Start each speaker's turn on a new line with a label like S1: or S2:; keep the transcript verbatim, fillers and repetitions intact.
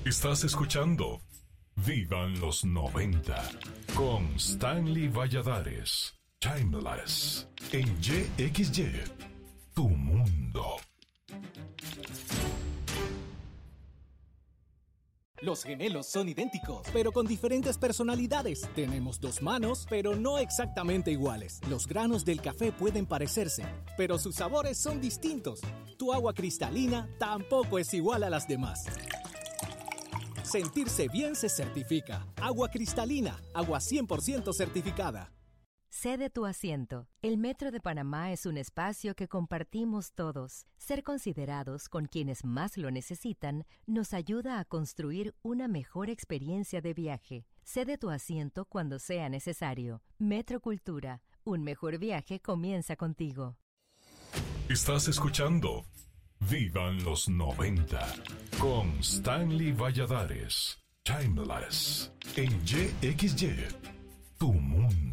S1: Estás escuchando Vivan los noventa con Stanley Valladares. Timeless en Y X Y, tu mundo.
S2: Los gemelos son idénticos, pero con diferentes personalidades. Tenemos dos manos, pero no exactamente iguales. Los granos del café pueden parecerse, pero sus sabores son distintos. Tu agua cristalina tampoco es igual a las demás. Sentirse bien se certifica. Agua cristalina, agua cien por ciento certificada.
S3: Cede tu asiento. El Metro de Panamá es un espacio que compartimos todos. Ser considerados con quienes más lo necesitan nos ayuda a construir una mejor experiencia de viaje. Cede tu asiento cuando sea necesario. Metro Cultura. Un mejor viaje comienza contigo.
S1: Estás escuchando Vivan los noventa con Stanley Valladares. Timeless en Y X Y, tu mundo.